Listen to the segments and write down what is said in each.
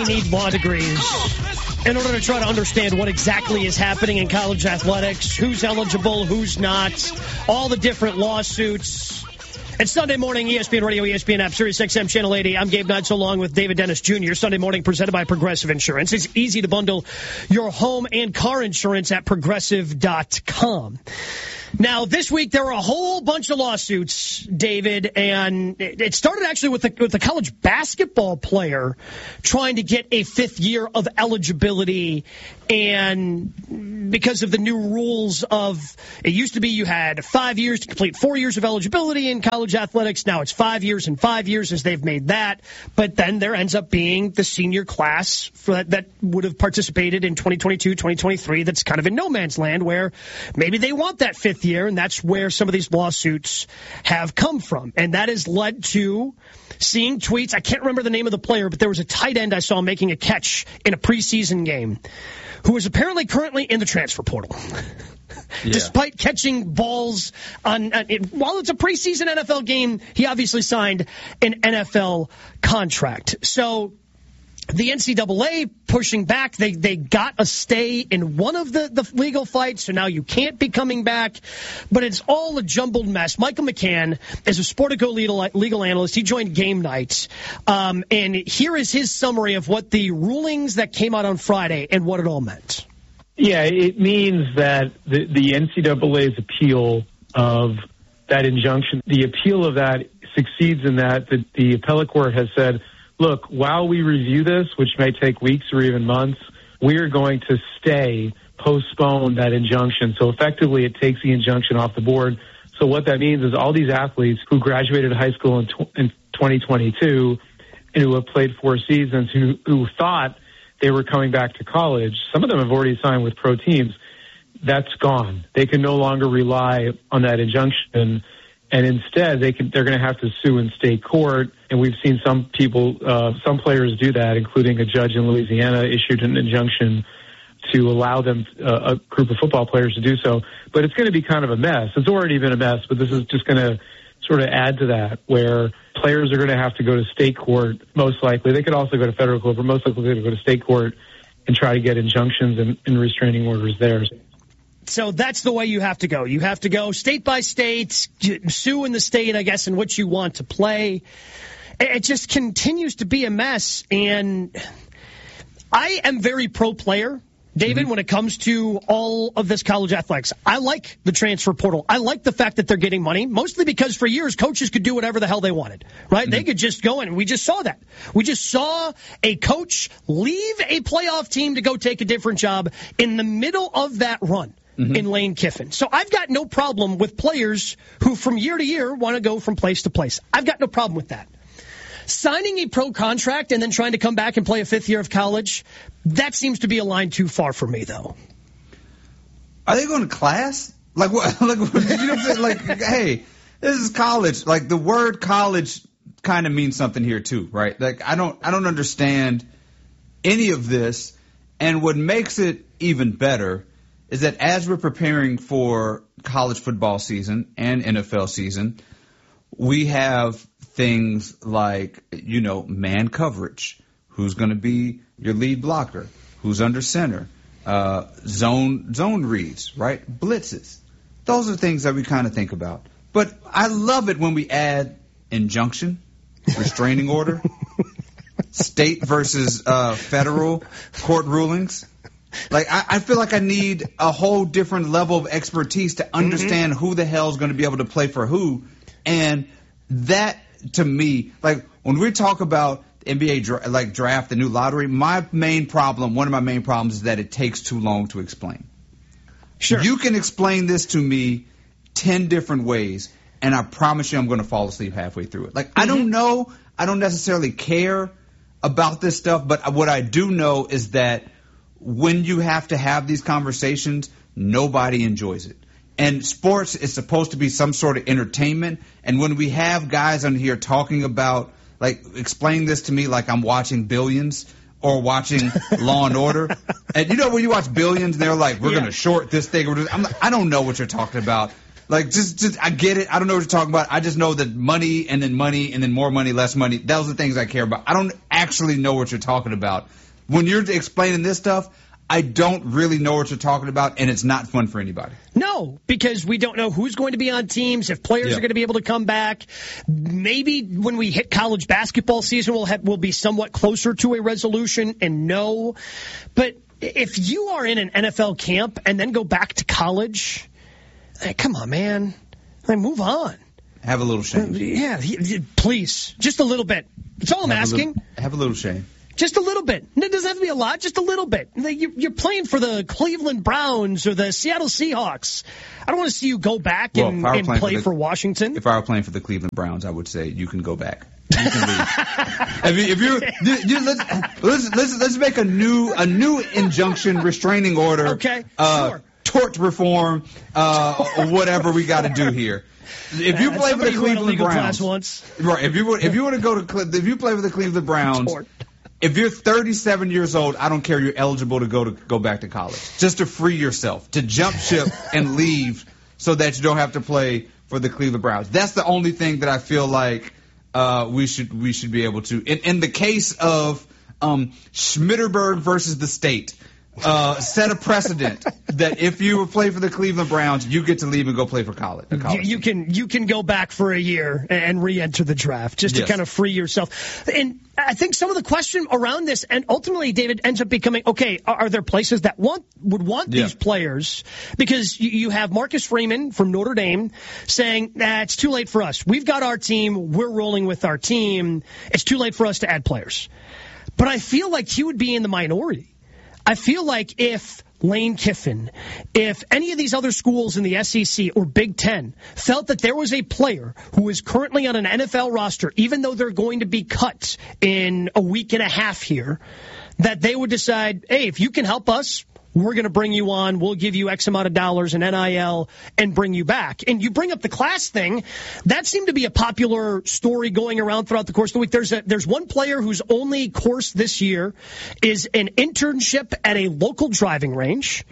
need law degrees in order to try to understand what exactly is happening in college athletics, who's eligible, who's not, all the different lawsuits. It's Sunday morning, ESPN Radio, ESPN app, Sirius XM Channel 80. I'm Gabe Knights along with David Dennis Jr. Sunday morning presented by Progressive Insurance. It's easy to bundle your home and car insurance at Progressive.com. Now, this week, there were a whole bunch of lawsuits, David, and it started actually with a college basketball player trying to get a fifth year of eligibility, and because of the new rules of, it used to be you had 5 years to complete 4 years of eligibility in college athletics. Now it's 5 years and 5 years as they've made that, but then there ends up being the senior class that would have participated in 2022, 2023 that's kind of in no man's land where maybe they want that fifth year, and that's where some of these lawsuits have come from. And that has led to seeing tweets. I can't remember the name of the player, but there was a tight end I saw making a catch in a preseason game who is apparently currently in the transfer portal. Yeah. Despite catching balls while it's a preseason NFL game, he obviously signed an NFL contract. So the NCAA pushing back, they got a stay in one of the legal fights, so now you can't be coming back. But it's all a jumbled mess. Michael McCann is a Sportico legal analyst. He joined Game Night. And here is his summary of what the rulings that came out on Friday and what it all meant. Yeah, it means that the NCAA's appeal of that injunction, the appeal of that succeeds in that the appellate court has said, look, while we review this, which may take weeks or even months, we are going to postpone that injunction. So effectively, it takes the injunction off the board. So what that means is all these athletes who graduated high school in 2022 and who have played 4 seasons, who thought they were coming back to college, some of them have already signed with pro teams. That's gone. They can no longer rely on that injunction. And instead, they're going to have to sue in state court. And we've seen some players do that, including a judge in Louisiana issued an injunction to allow them, a group of football players to do so. But it's going to be kind of a mess. It's already been a mess, but this is just going to sort of add to that, where players are going to have to go to state court, most likely. They could also go to federal court, but most likely they're going to go to state court and try to get injunctions and restraining orders there. So that's the way you have to go. You have to go state by state, sue in the state, I guess, in which you want to play. It just continues to be a mess. And I am very pro-player, David, when it comes to all of this college athletics. I like the transfer portal. I like the fact that they're getting money, mostly because for years coaches could do whatever the hell they wanted, right? They could just go in. We just saw that. We just saw a coach leave a playoff team to go take a different job in the middle of that run. In Lane Kiffin. So I've got no problem with players who from year to year want to go from place to place. I've got no problem with that. Signing a pro contract and then trying to come back and play a fifth year of college, that seems to be a line too far for me, though. Are they going to class? Like what? Hey, this is college. Like the word college kind of means something here too, right? Like I don't understand any of this. And what makes it even better is that as we're preparing for college football season and NFL season, we have things like, man coverage. Who's going to be your lead blocker? Who's under center? Zone reads, right? Blitzes. Those are things that we kind of think about. But I love it when we add injunction, restraining order, state versus federal court rulings. Like, I feel like I need a whole different level of expertise to understand who the hell is going to be able to play for who. And that, to me, like, when we talk about NBA draft, the new lottery, one of my main problems is that it takes too long to explain. Sure. You can explain this to me 10 different ways, and I promise you I'm going to fall asleep halfway through it. Like, I don't know. I don't necessarily care about this stuff, but what I do know is that when you have to have these conversations, nobody enjoys it. And sports is supposed to be some sort of entertainment. And when we have guys on here talking about, like, explain this to me like I'm watching Billions or watching Law and Order. And when you watch Billions, they're like, we're going to short this thing. I'm like, I don't know what you're talking about. Like, just I get it. I don't know what you're talking about. I just know that money and then more money, less money. Those are the things I care about. I don't actually know what you're talking about. When you're explaining this stuff, I don't really know what you're talking about, and it's not fun for anybody. No, because we don't know who's going to be on teams, if players are going to be able to come back. Maybe when we hit college basketball season, we'll be somewhat closer to a resolution and know. But if you are in an NFL camp and then go back to college, come on, man. Move on. Have a little shame. Yeah, please. Just a little bit. That's all I'm asking. Have a little shame. Just a little bit. It doesn't have to be a lot, just a little bit. You're playing for the Cleveland Browns or the Seattle Seahawks. I don't want to see you go back and play for Washington. If I were playing for the Cleveland Browns, I would say you can go back. You can leave. Let's make a new injunction, restraining order. Okay, sure. Tort reform, whatever we got to do here. If you play for the Cleveland Browns, right? If you want to go to, if you play for the Cleveland Browns, if you're 37 years old, I don't care. You're eligible to go back to college, just to free yourself, to jump ship and leave, so that you don't have to play for the Cleveland Browns. That's the only thing that I feel like we should be able to. In the case of Schmitterberg versus the state. Set a precedent that if you play for the Cleveland Browns, you get to leave and go play for college. You can go back for a year and re-enter the draft just to kind of free yourself. And I think some of the question around this, and ultimately, David, ends up becoming, okay, are there places that would want these players? Because you have Marcus Freeman from Notre Dame saying, it's too late for us. We've got our team. We're rolling with our team. It's too late for us to add players. But I feel like he would be in the minority. I feel like if Lane Kiffin, if any of these other schools in the SEC or Big Ten felt that there was a player who is currently on an NFL roster, even though they're going to be cut in a week and a half here, that they would decide, hey, if you can help us, we're going to bring you on, we'll give you X amount of dollars in NIL and bring you back. And you bring up the class thing. That seemed to be a popular story going around throughout the course of the week. There's one player whose only course this year is an internship at a local driving range.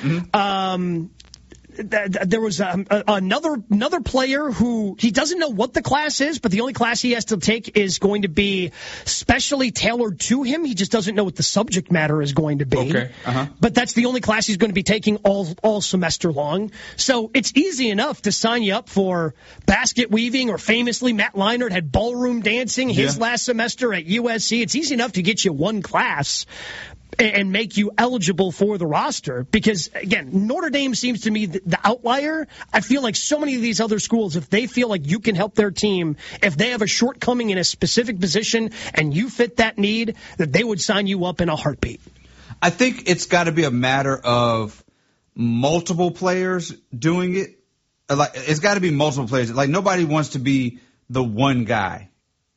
There was another player who he doesn't know what the class is, but the only class he has to take is going to be specially tailored to him. He just doesn't know what the subject matter is going to be. Okay. But that's the only class he's going to be taking all semester long. So it's easy enough to sign you up for basket weaving, or famously Matt Leinart had ballroom dancing his last semester at USC. It's easy enough to get you one class and make you eligible for the roster. Because, again, Notre Dame seems to me the outlier. I feel like so many of these other schools, if they feel like you can help their team, if they have a shortcoming in a specific position and you fit that need, that they would sign you up in a heartbeat. I think it's got to be a matter of multiple players doing it. Like, it's got to be multiple players. Like, nobody wants to be the one guy.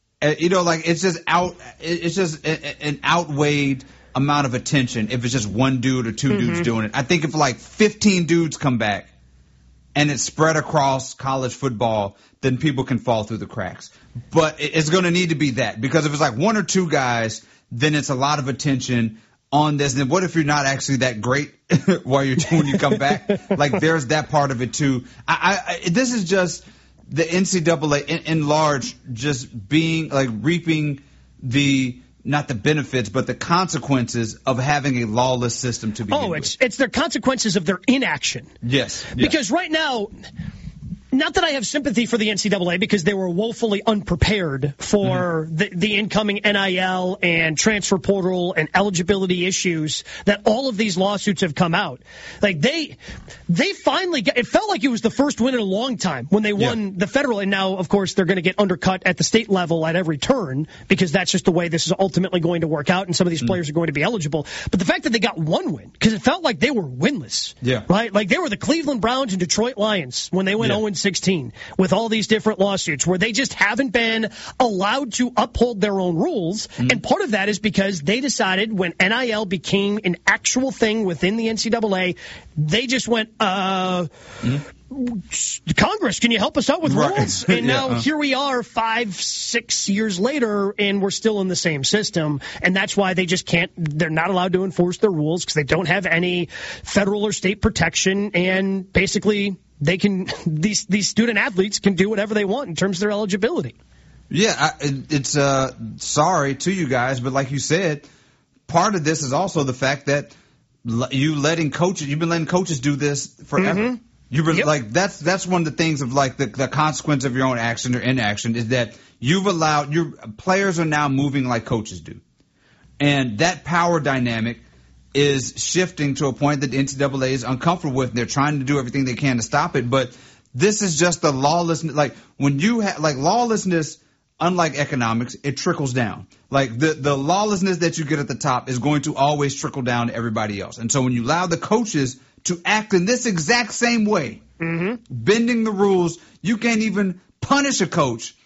It's just an outweighed amount of attention if it's just one dude or two dudes doing it. I think if like 15 dudes come back and it's spread across college football, then people can fall through the cracks. But it's going to need to be that, because if it's like one or two guys, then it's a lot of attention on this. And then what if you're not actually that great when you come back? Like, there's that part of it too. This is just the NCAA in large, just being like reaping not the benefits, but the consequences of having a lawless system to begin with. It's their consequences of their inaction. Yes. Because right now, not that I have sympathy for the NCAA, because they were woefully unprepared for the incoming NIL and transfer portal and eligibility issues that all of these lawsuits have come out. Like, they finally it felt like it was the first win in a long time when they won the federal, and now, of course, they're going to get undercut at the state level at every turn, because that's just the way this is ultimately going to work out, and some of these players are going to be eligible. But the fact that they got one win, because it felt like they were winless, right? Like, they were the Cleveland Browns and Detroit Lions when they went 0-16 with all these different lawsuits, where they just haven't been allowed to uphold their own rules. And part of that is because they decided, when NIL became an actual thing within the NCAA, they just went, Congress, can you help us out with rules? And now here we are 5-6 years later, and we're still in the same system. And that's why they just can't, they're not allowed to enforce their rules, because they don't have any federal or state protection. And basically, these student athletes can do whatever they want in terms of their eligibility. Yeah, it's sorry to you guys, but like you said, part of this is also the fact that you've been letting coaches do this forever. Mm-hmm. You've been like that's one of the things of like the consequence of your own action or inaction is that you've allowed your players are now moving like coaches do, and that power dynamic is shifting to a point that the NCAA is uncomfortable with. And they're trying to do everything they can to stop it, but this is just the lawlessness. Like when you have like lawlessness. Unlike economics, it trickles down. Like the lawlessness that you get at the top is going to always trickle down to everybody else. And so when you allow the coaches to act in this exact same way, bending the rules, you can't even punish a coach